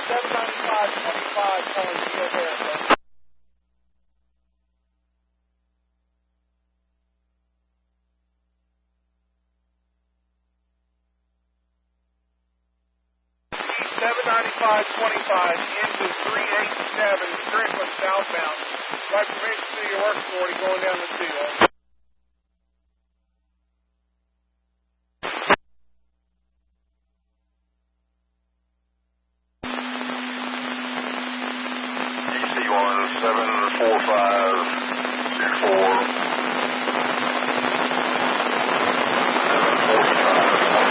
795-25 calling Geo America. $795.25 into 387 Strickland southbound. Like permission to your work authority going down the field. DC 174524.